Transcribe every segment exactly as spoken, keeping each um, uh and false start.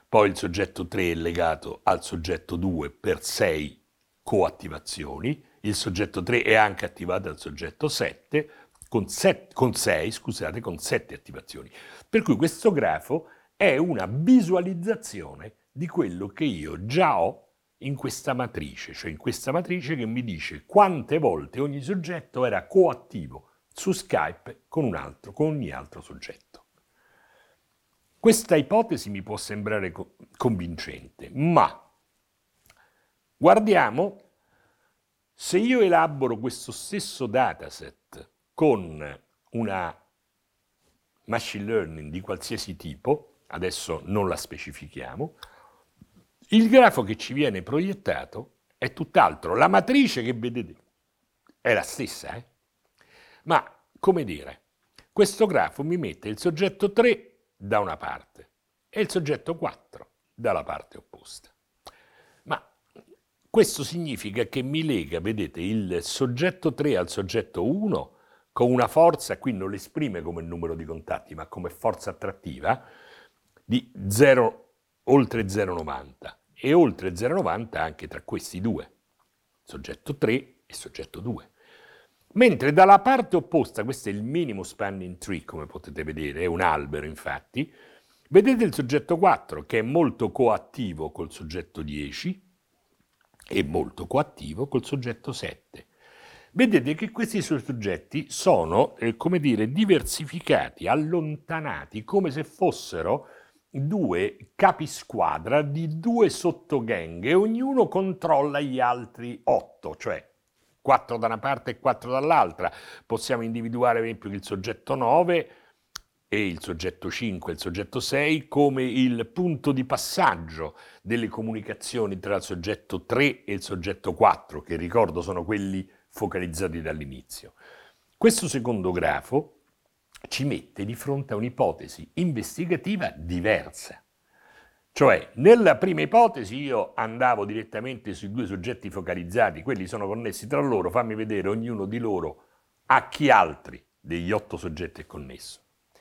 Poi il soggetto tre è legato al soggetto due per sei coattivazioni, il soggetto tre è anche attivato al soggetto sette con, set, con sei, scusate, con sette attivazioni. Per cui questo grafo è una visualizzazione di quello che io già ho in questa matrice, cioè in questa matrice che mi dice quante volte ogni soggetto era coattivo su Skype con un altro, con ogni altro soggetto. Questa ipotesi mi può sembrare co- convincente, ma guardiamo se io elaboro questo stesso dataset con una machine learning di qualsiasi tipo, adesso non la specifichiamo, il grafo che ci viene proiettato è tutt'altro. La matrice che vedete è la stessa, eh? Ma, come dire, questo grafo mi mette il soggetto tre da una parte e il soggetto quattro dalla parte opposta. Ma questo significa che mi lega, vedete, il soggetto tre al soggetto uno con una forza, qui non l'esprime come numero di contatti, ma come forza attrattiva, di zero, oltre zero virgola novanta e oltre zero virgola novanta anche tra questi due, soggetto tre e soggetto due. Mentre dalla parte opposta, questo è il minimo spanning tree, come potete vedere, è un albero infatti, vedete il soggetto quattro che è molto coattivo col soggetto dieci e molto coattivo col soggetto sette. Vedete che questi soggetti sono, eh, come dire, diversificati, allontanati, come se fossero due capisquadra di due sottogang e ognuno controlla gli altri otto, cioè quattro da una parte e quattro dall'altra. Possiamo individuare, per esempio, il soggetto nove e il soggetto cinque e il soggetto sei come il punto di passaggio delle comunicazioni tra il soggetto tre e il soggetto quattro, che ricordo sono quelli focalizzati dall'inizio. Questo secondo grafo ci mette di fronte a un'ipotesi investigativa diversa. Cioè, nella prima ipotesi io andavo direttamente sui due soggetti focalizzati, quelli sono connessi tra loro, fammi vedere ognuno di loro a chi altri degli otto soggetti è connesso.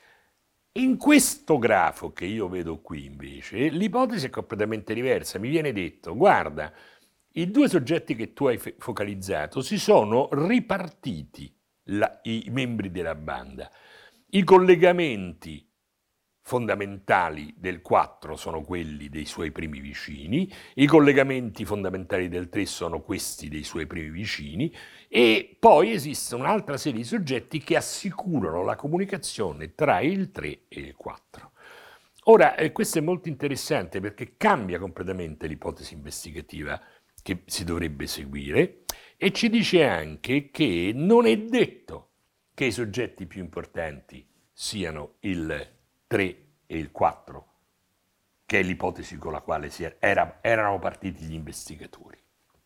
In questo grafo che io vedo qui invece, l'ipotesi è completamente diversa. Mi viene detto, guarda, i due soggetti che tu hai focalizzato si sono ripartiti la, i membri della banda. I collegamenti fondamentali del quattro sono quelli dei suoi primi vicini, i collegamenti fondamentali del tre sono questi dei suoi primi vicini e poi esiste un'altra serie di soggetti che assicurano la comunicazione tra il tre e il quattro. Ora, eh, questo è molto interessante perché cambia completamente l'ipotesi investigativa che si dovrebbe seguire e ci dice anche che non è detto che i soggetti più importanti siano il tre e il quattro, che è l'ipotesi con la quale si era, erano partiti gli investigatori.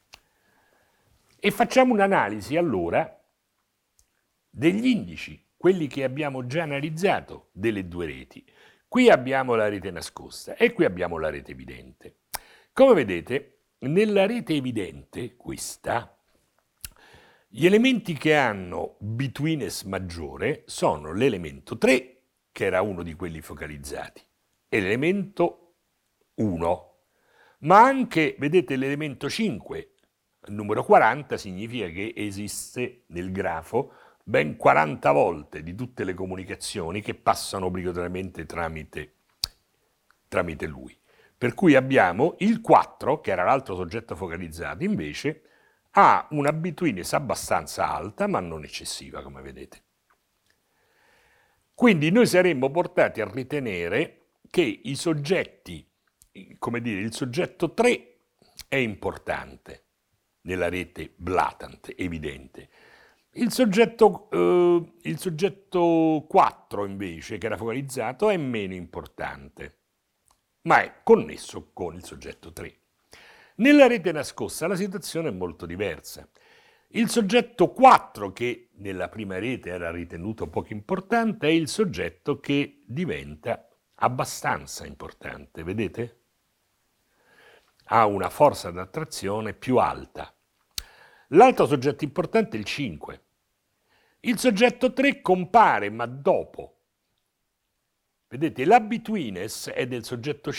E facciamo un'analisi allora degli indici, quelli che abbiamo già analizzato delle due reti. Qui abbiamo la rete nascosta e qui abbiamo la rete evidente. Come vedete, nella rete evidente, questa, gli elementi che hanno betweenness maggiore sono l'elemento tre, che era uno di quelli focalizzati, e l'elemento uno, ma anche, vedete, l'elemento cinque, il numero quaranta, significa che esiste nel grafo ben quaranta volte di tutte le comunicazioni che passano obbligatoriamente tramite, tramite lui. Per cui abbiamo il quattro, che era l'altro soggetto focalizzato, invece ha una betweenness abbastanza alta, ma non eccessiva, come vedete. Quindi noi saremmo portati a ritenere che i soggetti, come dire, il soggetto tre è importante nella rete blatant, evidente. Il soggetto, eh, il soggetto quattro invece, che era focalizzato, è meno importante, ma è connesso con il soggetto tre. Nella rete nascosta la situazione è molto diversa. Il soggetto quattro, che nella prima rete era ritenuto poco importante, è il soggetto che diventa abbastanza importante, vedete? Ha una forza d'attrazione più alta. L'altro soggetto importante è il cinque. Il soggetto tre compare, ma dopo. Vedete, la betweenness è del soggetto